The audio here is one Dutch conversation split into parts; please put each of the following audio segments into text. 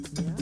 Ja.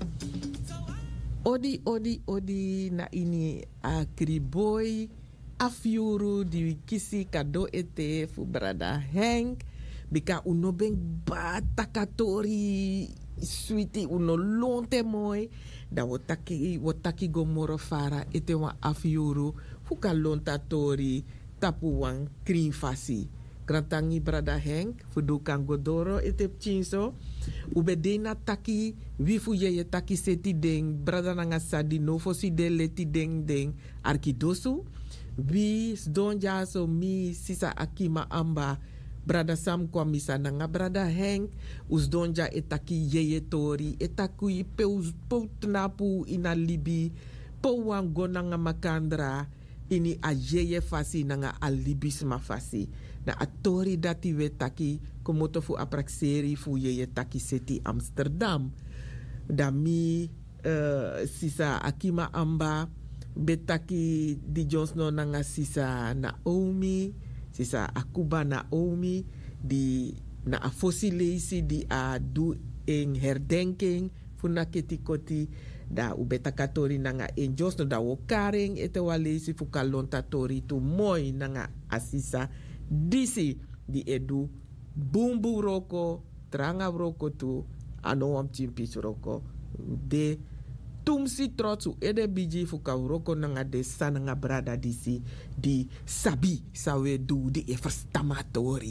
Odi na ini a kriboy a fiuru di kisi kado ete fu brada Henk. Bika uno ben ba takatori sweetie uno lonte mooi. Da wotaki go moro fara ete wa a fiuru fu ka lonta tori tapu wan krim fasi. Grantangi brada Henk, fudu kangodoro ete chinso. Ube dena taki, wifu ye taki seti ding, brada nanga sadi no fosi de leti ding arkidosu. Wi donja so mi sisa akima amba, brada Sam kwa misa nanga brada Henk, us donja etaki ye tori, etakui peus poutnapu ina libi, pouan gonanga makandra, ini a yeye fasi nanga alibis ma fasi. Na atori dati we taki komoto fu aprakseri fu yeye taki seti Amsterdam. Da mi sisa akima amba betaki di Jonsno nanga sisa Naomi, sisa akuba Naomi, di na a fosilesi di a du in herdenking fu na koti da ubetakatori nanga in Jonsno da wokaring ete walesi fu kalontatori tu moi nanga asisa disi di edu bumbu roko tranga roko tu ano am chimpis roko de tumsi trotsu ede biji fuka roko nanga de sananga brada disi di sabi sawe du di e verstamatori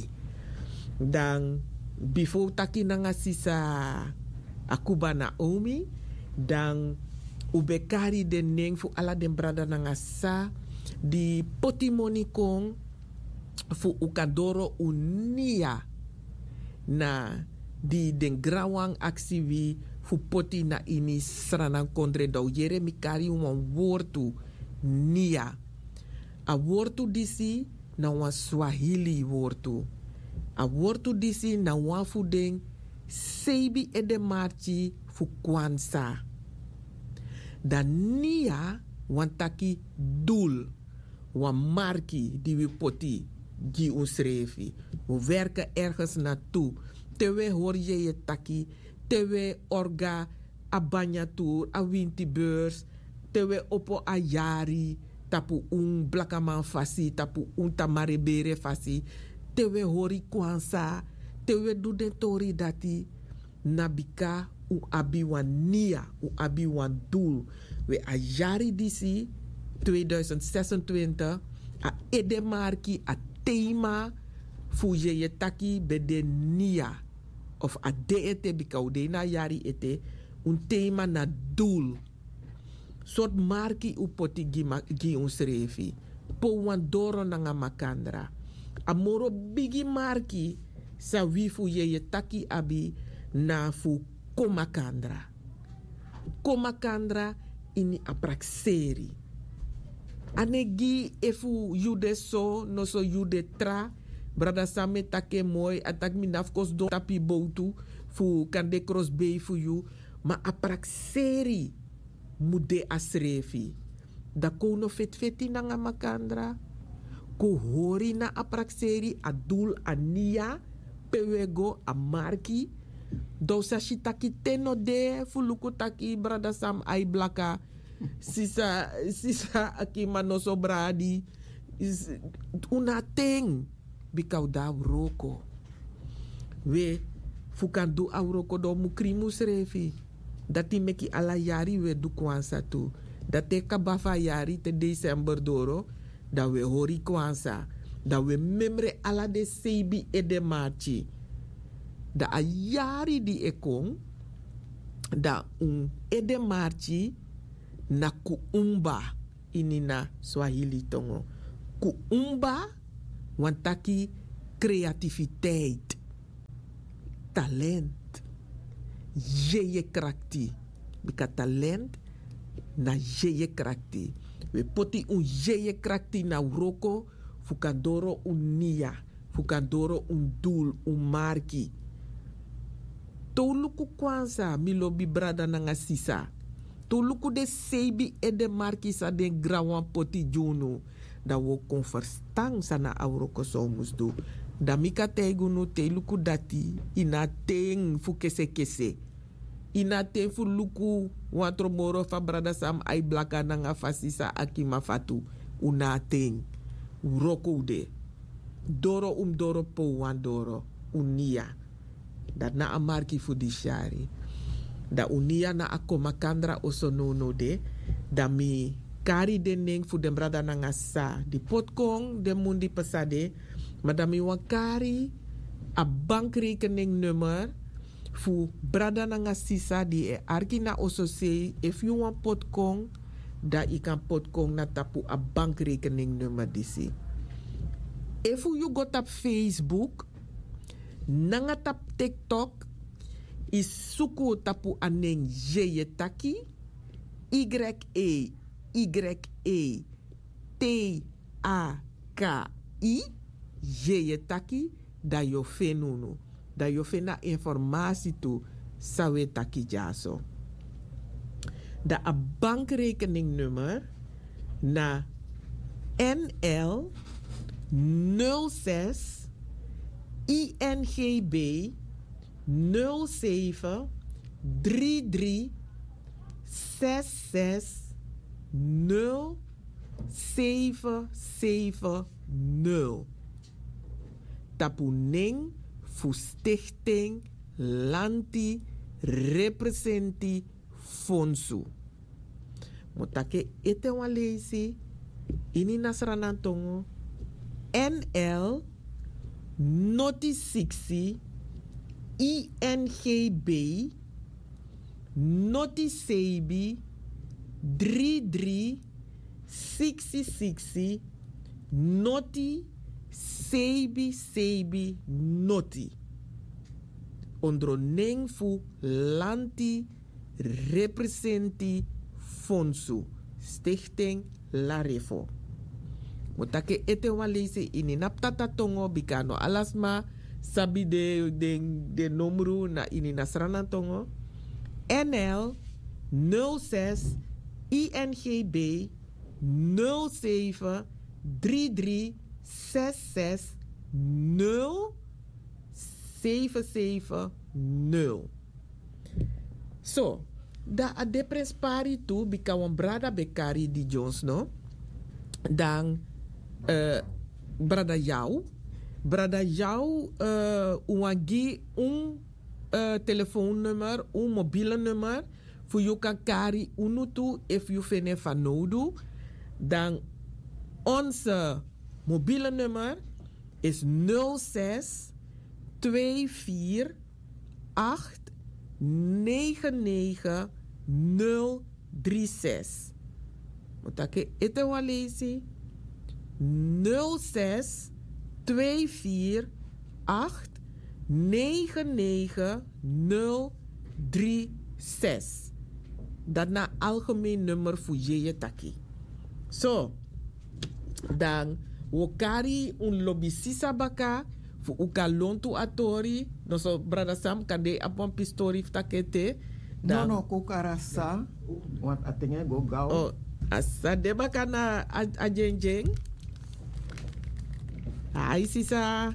dan before taki nanga sisa akuba Naomi dan ubekari de neng fu ala den brada nanga sa di potimoni kong fu ukadoro unia na di den grawang aksi wi fu poti na ini sranan kondre do yere mikari wan wortu nia a wortu disi na wan Swahili wortu a wortu disi na wan fu den sebi ede marchi fu Kwanzaa da nia wan taki doel wan marki die we poti die ons schreef. We werken ergens naartoe. Tewe hoor je taki. Tewe orga abanya tour. A wintibeurs. Tewe opo a yari. Tapu blakaman fasi. Tapu tamarebere fasi. Tewe hori kwansa. Tewe duden tori dati. Nabika abi wan nia. Abi wan doel. We a yari disi 2026. A edemarki a thema fu je taki bede nia of a deete bikaude na yari ete un thema na doel sort marki upoti gi un srefi po wan doro nanga makandra amoro bigi marki sa wi fu je taki abi na fu komakandra ini aprakseri anegi efu yude so no so yude tra brada same take mooi atak mi nafkos do tapi boutu fu kande cross bay fu you ma aprakseri mude asrefi da kono feti nanga makandra ko hori na aprakseri adul ania pewego a marki do sa shitaki teno de fu luku taki brada sam ai blaka sisa akima no sobradi is una ting bikau da roko we fukandu auroko do mukrimu srefi dati meki ala yari we du kwansa tu date kabafa yari te December doro da we hori kwansa da we memre ala de sebi ede marchi da a yari di ekong da ede marchi na kuumba ini na Swahili tongo. Kuumba wantaki creativiteit, talent, jeye krakti. Bika talent na jeye krakti. We poti un jeye krakti na uroko fukadoro un nia, fukadoro un doel, un marki. Toluku kwanza milobi brada nanga sisa. To luku de sebi e de marki sa den grawan poti juno. Da wo kon verstang sana auroko somus do. Da mika tegu no te luku dati ina teng fu kese. ina te fu luku watromoro fa brada sam ai blaka nanga fasisa akima fatu una ting uroko de doro doro po wan doro unia dat na amarki fu di shari da unia na akoma kandra osonono de da mi kari de ning fu den brada nanga sa di potkong de mundi pasade maar da mi wakari a bankrekening nummer fu brada nanga sisa di e arki na oso say if you want potkong da ikan potkong na tapu a bankrekening nummer disi. If you go tap Facebook nanga tap TikTok is suku tapu aneng Yeyetaki Yeyetaki Yeyetaki da yo fenunu da yo fena informatie tu sawe taki jaso da a bankrekeningnummer na NL 06 INGB 07 33 66 0770 tapuning fu stichting Lanti representi Fonsu. Motake ete wan leisi ini nasranantongo NL Noti 60 INGB Noti Sebi 33 60 Noti Sebi Noti ondroneng fu Lanti representi Fonsu Stichting Larefo. Motake ete wan leisi ini naptata tongo bikano alasma sabi de nomru na ini nasranan tongo NL 06 INGB 07 33 66 0770. So, da a depres pari tu bika wan brada bekari di Jones no. Dan brada jou uwagi telefoonnummer, mobiele nummer voor je kan kari unutu if you fene van nodu. Dan onze mobiele nummer is 06 24 8 99 036. Motake ete walesi 06 24 8 99 036. Dat na algemeen nummer voor je taki. So, dan wokari un lobby sisa baka fu uka lontu atori no so brada Sam kade apon pistori takete dan no kukarasa wat atinge go gau oh asa de baka na ajenjeng ai sisa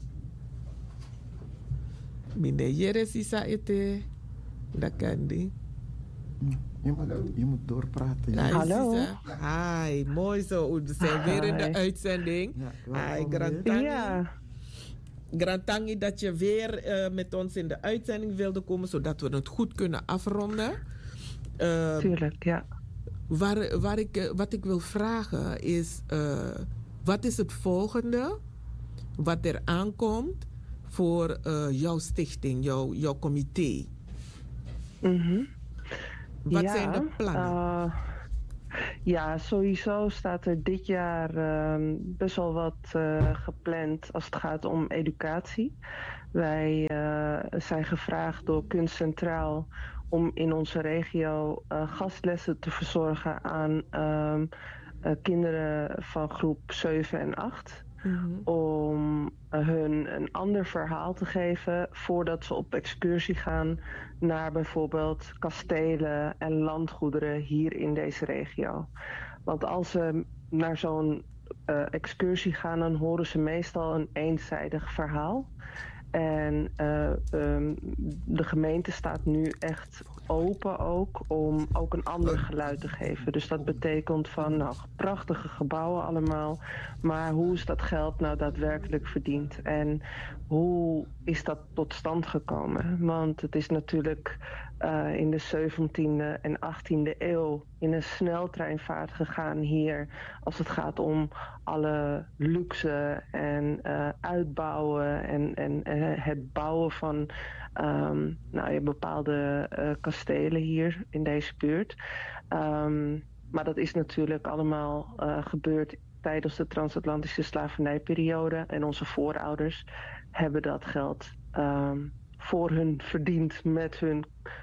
mine yere sisa ete dakandi. Je moet doorpraten. Hi, hallo. Sisa. Hi, mooi zo. We zijn weer in de uitzending. Ja, Hi, Grantangi. Ja, Grantangi, dat je weer met ons in de uitzending wilde komen, zodat we het goed kunnen afronden. tuurlijk, ja. Wat ik wil vragen is, wat is het volgende wat er aankomt voor jouw stichting, jouw comité? Mhm. Wat Ja, zijn de plannen? Ja, sowieso staat er dit jaar best wel wat gepland als het gaat om educatie. Wij zijn gevraagd door Kunst Centraal om in onze regio gastlessen te verzorgen aan kinderen van groep 7 en 8. Om hun een ander verhaal te geven voordat ze op excursie gaan naar bijvoorbeeld kastelen en landgoederen hier in deze regio. Want als ze naar zo'n excursie gaan, dan horen ze meestal een eenzijdig verhaal. En de gemeente staat nu echt open ook om ook een ander geluid te geven. Dus dat betekent van, nou, prachtige gebouwen allemaal, maar hoe is dat geld nou daadwerkelijk verdiend? En hoe is dat tot stand gekomen? Want het is natuurlijk in de 17e en 18e eeuw in een sneltreinvaart gegaan hier, als het gaat om alle luxe en uitbouwen en het bouwen van bepaalde kastelen hier in deze buurt. Maar dat is natuurlijk allemaal gebeurd tijdens de transatlantische slavernijperiode. En onze voorouders hebben dat geld voor hun verdiend met hun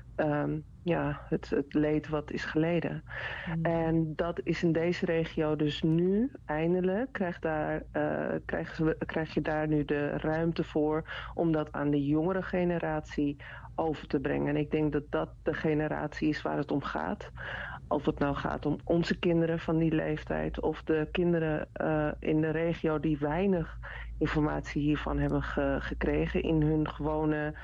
het leed wat is geleden. En dat is in deze regio dus nu, eindelijk, krijg je daar nu de ruimte voor om dat aan de jongere generatie over te brengen. En ik denk dat dat de generatie is waar het om gaat. Of het nou gaat om onze kinderen van die leeftijd of de kinderen in de regio die weinig informatie hiervan hebben gekregen in hun gewone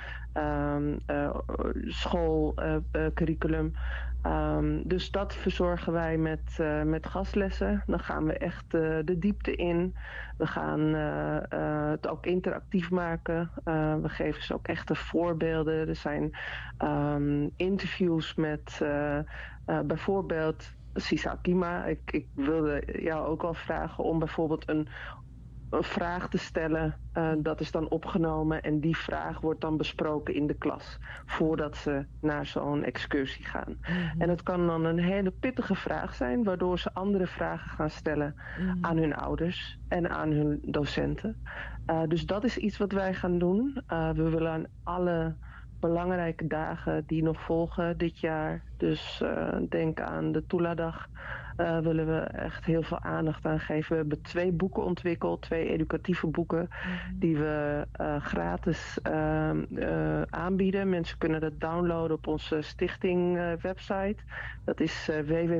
schoolcurriculum. Dus dat verzorgen wij met gastlessen. Dan gaan we echt de diepte in. We gaan het ook interactief maken. We geven ze ook echte voorbeelden. Er zijn interviews met bijvoorbeeld Sisa Akima. Ik wilde jou ook al vragen om bijvoorbeeld een vraag te stellen. Dat is dan opgenomen en die vraag wordt dan besproken in de klas voordat ze naar zo'n excursie gaan. En het kan dan een hele pittige vraag zijn, waardoor ze andere vragen gaan stellen aan hun ouders en aan hun docenten. Dus dat is iets wat wij gaan doen. We willen aan alle belangrijke dagen die nog volgen dit jaar, dus denk aan de Tula-dag, willen we echt heel veel aandacht aan geven. We hebben 2 boeken ontwikkeld, 2 educatieve boeken, die we gratis aanbieden. Mensen kunnen dat downloaden op onze stichting website. Dat is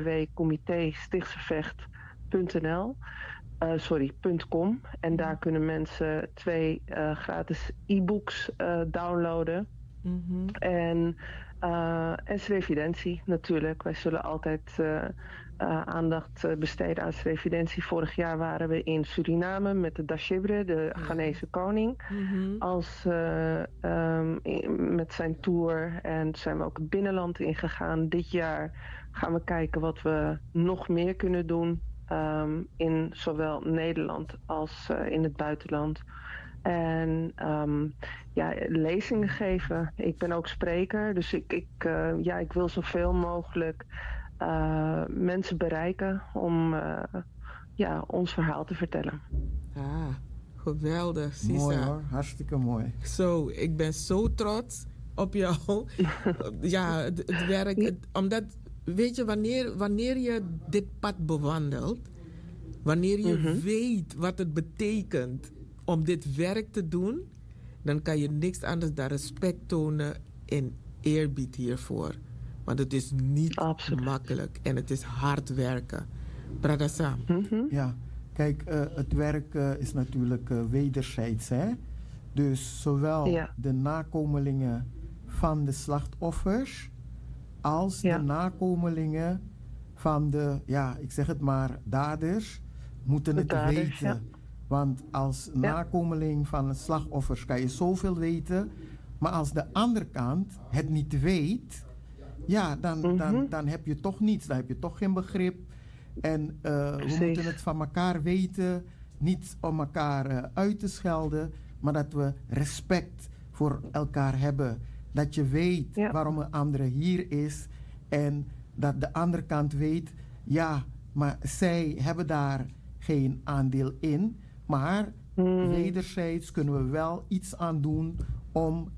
www.comité-stichtsevecht.com. En daar kunnen mensen 2 gratis e-books downloaden. En Srevidentie natuurlijk. Wij zullen altijd aandacht besteden aan Srevidentie. Vorig jaar waren we in Suriname met de Dashibre, de Ghanese koning, met zijn tour. En zijn we ook het binnenland ingegaan. Dit jaar gaan we kijken wat we nog meer kunnen doen in zowel Nederland als in het buitenland. En lezingen geven. Ik ben ook spreker, dus ik wil zoveel mogelijk mensen bereiken om ons verhaal te vertellen. Ah, geweldig, Sisa. Mooi hoor, hartstikke mooi. Zo, ik ben zo trots op jou. Ja, het werk. Omdat, weet je, wanneer je dit pad bewandelt, wanneer je weet wat het betekent om dit werk te doen, dan kan je niks anders dan respect tonen en eerbied hiervoor. Want het is niet makkelijk en het is hard werken. Brada Sam. Ja, kijk, het werk is natuurlijk wederzijds. Hè? Dus zowel de nakomelingen van de slachtoffers als de nakomelingen van de, ik zeg het maar, daders, moeten het weten. Ja. Want als nakomeling van de slachtoffers kan je zoveel weten. Maar als de andere kant het niet weet, dan heb je toch niets. Dan heb je toch geen begrip. En we moeten het van elkaar weten. Niet om elkaar uit te schelden. Maar dat we respect voor elkaar hebben. Dat je weet waarom een andere hier is. En dat de andere kant weet, maar zij hebben daar geen aandeel in. Maar wederzijds kunnen we wel iets aan doen om